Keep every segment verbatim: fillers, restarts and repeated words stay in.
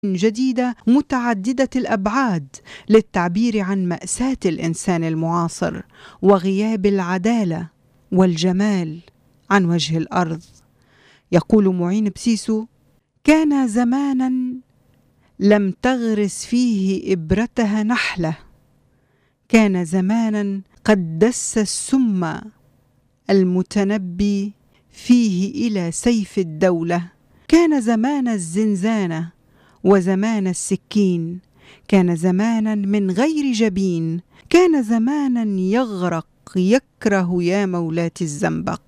جديدة متعددة الأبعاد للتعبير عن مأساة الإنسان المعاصر وغياب العدالة والجمال عن وجه الأرض. يقول معين بسيسو: كان زمانا لم تغرس فيه إبرتها نحلة، كان زمانا قد دس السم المتنبي فيه إلى سيف الدولة، كان زمان الزنزانة وزمان السكين، كان زمانا من غير جبين، كان زمانا يغرق يكره يا مولات الزنبق.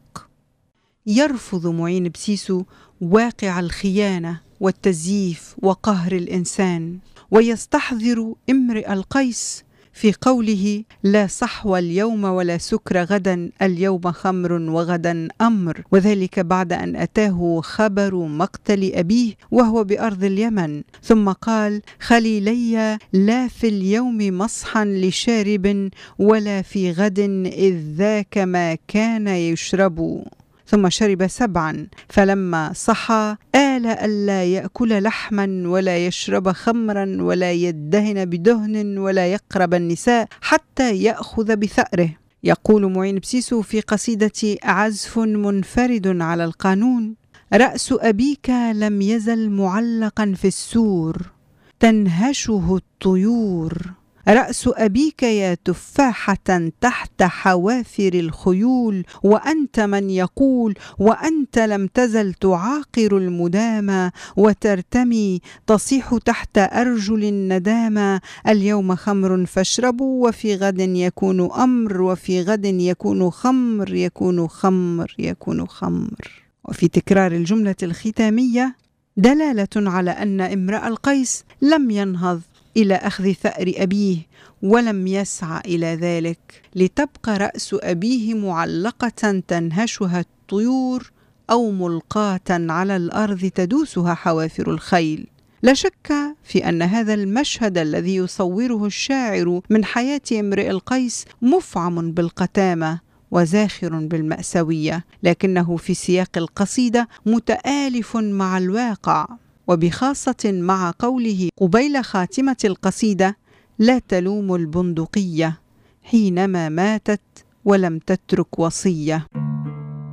يرفض معين بسيسو واقع الخيانة والتزييف وقهر الإنسان، ويستحضر امرئ القيس في قوله: لا صحو اليوم ولا سكر غدا، اليوم خمر وغدا أمر، وذلك بعد أن أتاه خبر مقتل أبيه وهو بأرض اليمن، ثم قال: خليلي لا في اليوم مصحا لشارب ولا في غد إذ ذاك ما كان يشرب. ثم شرب سبعا، فلما صحى آل ألا يأكل لحما ولا يشرب خمرا ولا يدهن بدهن ولا يقرب النساء حتى يأخذ بثأره. يقول معين بسيسو في قصيدة عزف منفرد على القانون: رأس أبيك لم يزل معلقا في السور تنهشه الطيور، رأس أبيك يا تفاحة تحت حوافر الخيول، وأنت من يقول وأنت لم تزل تعاقر المدامى وترتمي تصيح تحت أرجل الندامى، اليوم خمر فاشربوا وفي غد يكون أمر، وفي غد يكون خمر يكون خمر يكون خمر. وفي تكرار الجملة الختامية دلالة على أن امرأ القيس لم ينهض إلى أخذ ثأر أبيه ولم يسعى إلى ذلك، لتبقى رأس أبيه معلقة تنهشها الطيور أو ملقاة على الأرض تدوسها حوافر الخيل. لا شك في أن هذا المشهد الذي يصوره الشاعر من حياة امرئ القيس مفعم بالقتامة وزاخر بالمأساوية، لكنه في سياق القصيدة متآلف مع الواقع، وبخاصة مع قوله قبيل خاتمة القصيدة: لا تلوم البندقية حينما ماتت ولم تترك وصية.